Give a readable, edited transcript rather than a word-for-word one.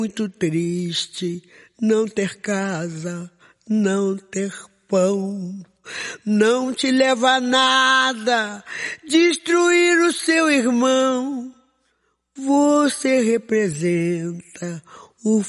Muito triste não ter casa, não ter pão. Não te leva a nada destruir o seu irmão. Você representa o